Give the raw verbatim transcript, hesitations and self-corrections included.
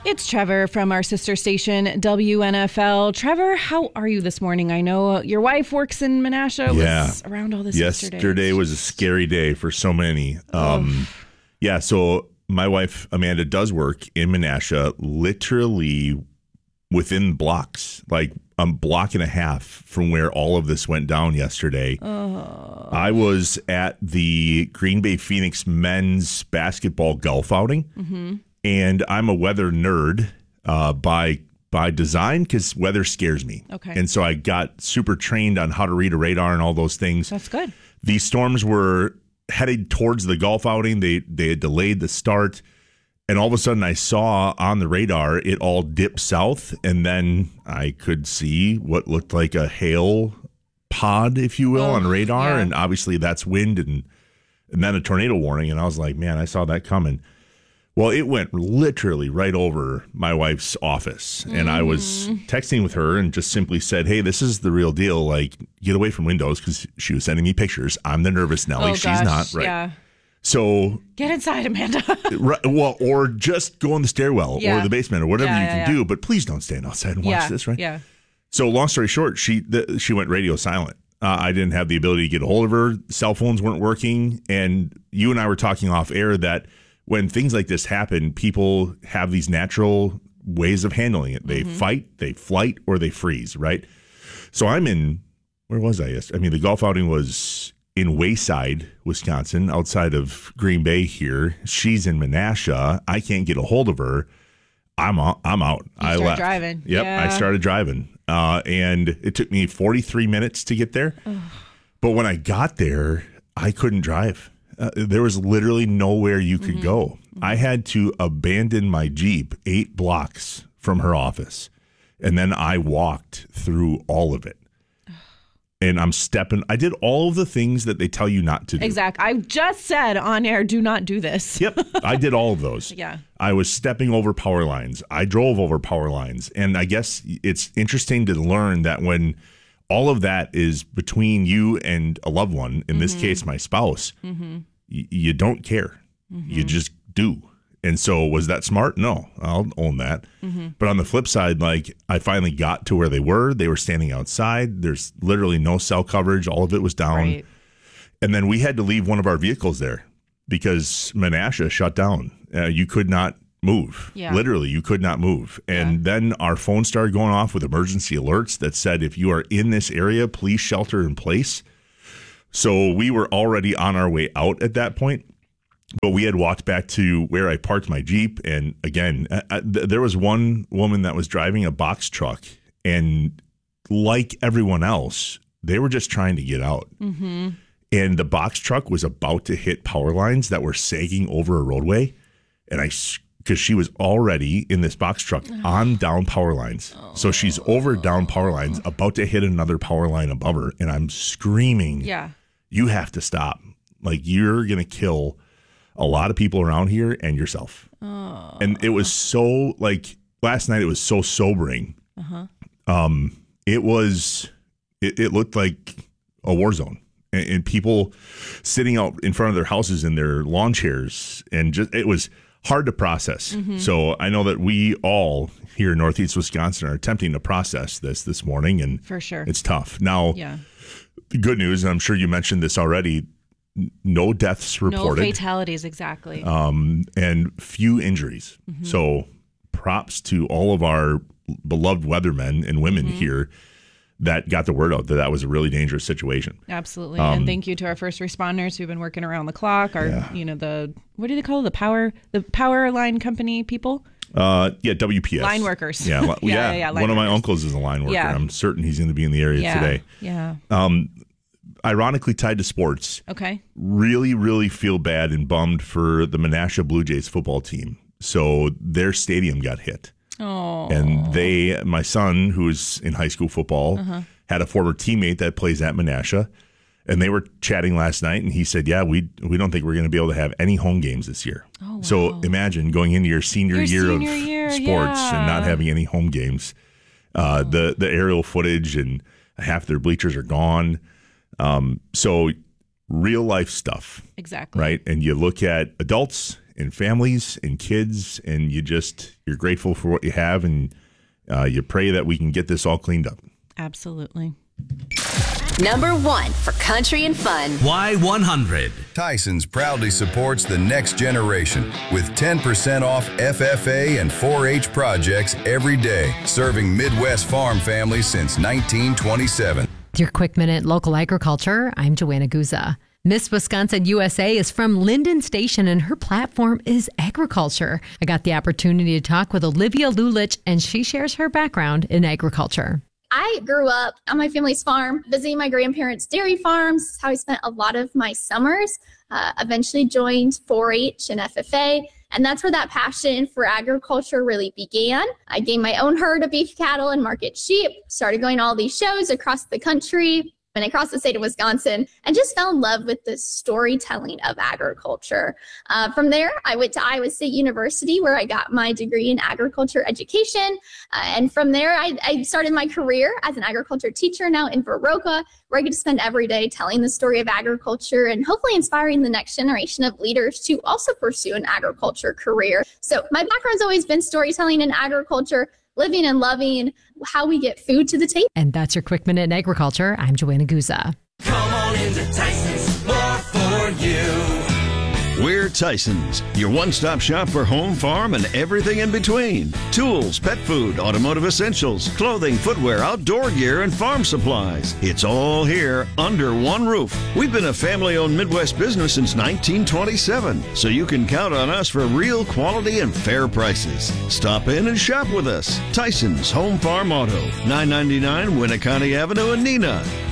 It's Trevor from our sister station, W N F L. Trevor, how are you this morning? I know your wife works in Menasha. Yeah. Was around all this yesterday. Yesterday was a scary day for so many. Um, yeah, so my wife, Amanda, does work in Menasha, literally within blocks, like a block and a half from where all of this went down yesterday. Oh. I was at the Green Bay Phoenix men's basketball golf outing, mm-hmm. and I'm a weather nerd uh, by by design because weather scares me. Okay. And so I got super trained on how to read a radar and all those things. That's good. These storms were headed towards the golf outing. They they had delayed the start. And all of a sudden I saw on the radar it all dip south. And then I could see what looked like a hail pod, if you will, oh, on radar. Yeah. And obviously that's wind and, and then a tornado warning. And I was like, man, I saw that coming. Well, it went literally right over my wife's office. And mm. I was texting with her and just simply said, hey, this is the real deal. Like, get away from windows, because she was sending me pictures. I'm the nervous Nelly. Oh, She's gosh. not. Right. Yeah. So get inside, Amanda. right, well, or just go in the stairwell yeah. or the basement or whatever yeah, you yeah, can yeah. do. But please don't stand outside and watch yeah, this, right? Yeah. So long story short, she the, she went radio silent. Uh, I didn't have the ability to get a hold of her. Cell phones weren't working. And you and I were talking off air that when things like this happen, people have these natural ways of handling it. They mm-hmm. fight, they flight, or they freeze, right? So I'm in, where was I yesterday? I mean, the golf outing was in Wayside, Wisconsin, outside of Green Bay here. She's in Menasha. I can't get a hold of her. I'm out. I'm out. You I start left. driving. Yep, yeah. I started driving. Uh, and it took me forty-three minutes to get there. But when I got there, I couldn't drive. Uh, there was literally nowhere you could mm-hmm. go. Mm-hmm. I had to abandon my Jeep eight blocks from her office. And then I walked through all of it. And I'm stepping. I did all of the things that they tell you not to do. Exactly. I just said on air, do not do this. Yep. I did all of those. Yeah. I was stepping over power lines. I drove over power lines. And I guess it's interesting to learn that when all of that is between you and a loved one, in mm-hmm. this case, my spouse, mm-hmm. y- you don't care. Mm-hmm. You just do. And so was that smart? No, I'll own that. Mm-hmm. But on the flip side, like I finally got to where they were. They were standing outside. There's literally no cell coverage. All of it was down. Right. And then we had to leave one of our vehicles there because Menasha shut down. Uh, you could not move. Yeah. Literally, you could not move. And yeah. then our phone started going off with emergency alerts that said, if you are in this area, please shelter in place. So we were already on our way out at that point. But we had walked back to where I parked my Jeep. And again, I, th- there was one woman that was driving a box truck. And like everyone else, they were just trying to get out. Mm-hmm. And the box truck was about to hit power lines that were sagging over a roadway. And I, because she was already in this box truck on down power lines. Oh. So she's over down power lines, about to hit another power line above her. And I'm screaming, yeah, you have to stop. Like, you're going to kill a lot of people around here and yourself. Oh. And it was so, like, last night it was so sobering. Uh-huh. Um, it was, it, it looked like a war zone. And, and people sitting out in front of their houses in their lawn chairs. And just, it was hard to process. Mm-hmm. So I know that we all here in Northeast Wisconsin are attempting to process this this morning. And for sure, it's tough. Now, yeah. the good news, and I'm sure you mentioned this already, no deaths reported. No fatalities, exactly. Um, and few injuries. Mm-hmm. So props to all of our beloved weathermen and women mm-hmm. here that got the word out that that was a really dangerous situation. Absolutely. Um, and thank you to our first responders who've been working around the clock. Our, yeah. you know, the, what do they call it? The power, the power line company people? Uh, yeah, W P S. Line workers. Yeah, yeah. yeah, yeah, yeah One workers. of my uncles is a line worker. Yeah. I'm certain he's going to be in the area yeah. today. Yeah. Um, ironically tied to sports. Okay. Really, really feel bad and bummed for the Menasha Blue Jays football team. So their stadium got hit. Oh. And they, my son, who's in high school football, uh-huh. had a former teammate that plays at Menasha. And they were chatting last night, and he said, yeah, we we don't think we're going to be able to have any home games this year. Oh, wow. So imagine going into your senior your year senior of year, sports yeah. and not having any home games. Uh, oh. The the aerial footage and half their bleachers are gone. Um, so real life stuff. Exactly. Right? And you look at adults and families and kids, and you just, you're grateful for what you have, and uh, you pray that we can get this all cleaned up. Absolutely. Number one for country and fun. Y one hundred. Tyson's proudly supports the next generation with ten percent off F F A and four H projects every day, serving Midwest farm families since nineteen twenty-seven. Your quick minute local agriculture. I'm Joanna Guza. Miss Wisconsin U S A is from Linden Station, and her platform is agriculture. I got the opportunity to talk with Olivia Lulich, and she shares her background in agriculture. I grew up on my family's farm, visiting my grandparents' dairy farms. That's how I spent a lot of my summers. Uh, eventually joined four H and F F A, and that's where that passion for agriculture really began. I gained my own herd of beef cattle and market sheep, started going to all these shows across the country and across the state of Wisconsin, and just fell in love with the storytelling of agriculture. Uh, from there, I went to Iowa State University, where I got my degree in agriculture education. Uh, and from there, I, I started my career as an agriculture teacher now in Viroqua, where I get to spend every day telling the story of agriculture and hopefully inspiring the next generation of leaders to also pursue an agriculture career. So my background's always been storytelling and agriculture, living and loving how we get food to the table. And that's your quick minute in agriculture. I'm Joanna Guza. Come on into Tyson's, more for you. We're Tyson's, your one-stop shop for home, farm, and everything in between. Tools, pet food, automotive essentials, clothing, footwear, outdoor gear, and farm supplies. It's all here under one roof. We've been a family-owned Midwest business since nineteen twenty-seven, so you can count on us for real quality and fair prices. Stop in and shop with us. Tyson's Home Farm Auto, nine ninety-nine Winneconne Avenue in Neenah.